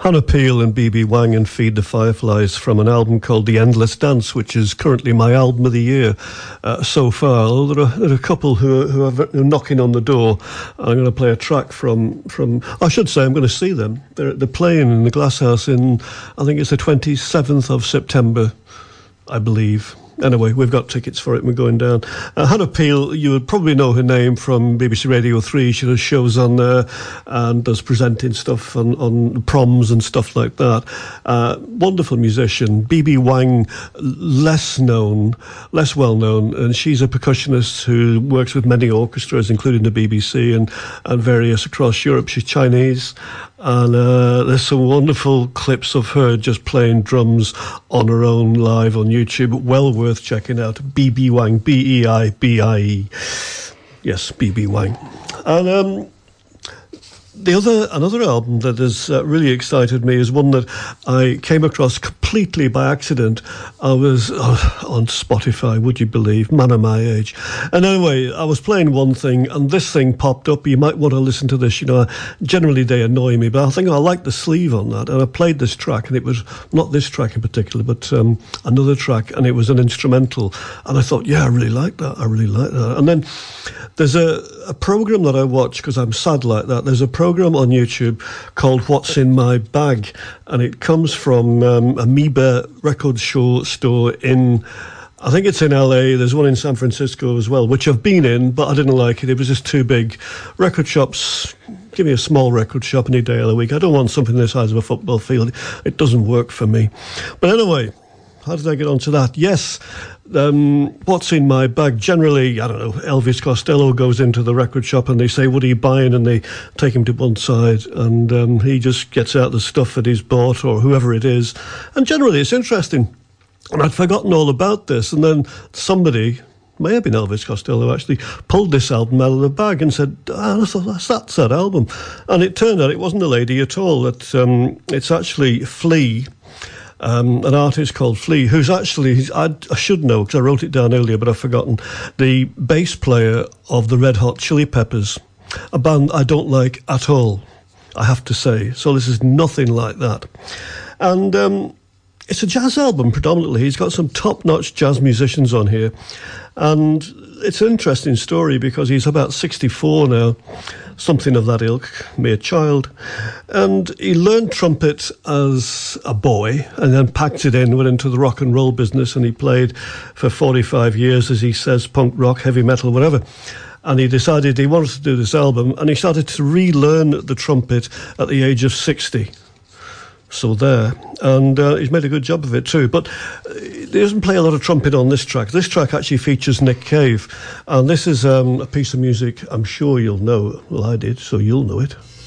Hannah Peel and BB Wang and Feed the Fireflies from an album called The Endless Dance, which is currently my album of the year so far. There are a couple who are knocking on the door. I'm going to play a track from I should say I'm going to see them. They're playing in the Glasshouse in, I think it's the 27th of September, I believe. Anyway, we've got tickets for it and we're going down. Hannah Peel, you would probably know her name from BBC Radio 3. She does shows on there and does presenting stuff on proms and stuff like that. Wonderful musician. BB Wang, less well known, and she's a percussionist who works with many orchestras, including the BBC and various across Europe. She's Chinese. And there's some wonderful clips of her just playing drums on her own live on YouTube. Well worth checking out. BB Wang, B-E-I-B-I-E. Yes, BB Wang. And another album that has really excited me is one that I came across completely by accident. I was on Spotify, would you believe? Man of my age. And anyway, I was playing one thing and this thing popped up. You might want to listen to this. Generally they annoy me, but I think I like the sleeve on that. And I played this track, and it was not this track in particular, but another track, and it was an instrumental. And I thought, yeah, I really like that. And then there's a program that I watch because I'm sad like that. There's a program on YouTube called What's in My Bag, and it comes from Amoeba Record Store in, I think it's in LA. There's one in San Francisco as well, which I've been in, but I didn't like it. It was just too big. Record shops, give me a small record shop any day of the week. I don't want something the size of a football field. It doesn't work for me. But anyway, how did I get onto that? Yes, what's in my bag? Generally, I don't know, Elvis Costello goes into the record shop and they say, what are you buying? And they take him to one side and he just gets out the stuff that he's bought, or whoever it is. And generally it's interesting. And I'd forgotten all about this. And then somebody, may have been Elvis Costello actually, pulled this album out of the bag and said, that's that album. And it turned out it wasn't a lady at all. It's actually Flea. An artist called Flea, who's actually, I should know because I wrote it down earlier, but I've forgotten, the bass player of the Red Hot Chili Peppers, a band I don't like at all, I have to say. So this is nothing like that. And it's a jazz album predominantly. He's got some top-notch jazz musicians on here. And it's an interesting story because he's about 64 now, something of that ilk, mere child. And he learned trumpet as a boy and then packed it in, went into the rock and roll business, and he played for 45 years, as he says, punk rock, heavy metal, whatever. And he decided he wanted to do this album, and he started to relearn the trumpet at the age of 60. So there, and he's made a good job of it too. But he doesn't play a lot of trumpet on this track. This track actually features Nick Cave, and this is a piece of music I'm sure you'll know. Well, I did, so you'll know it.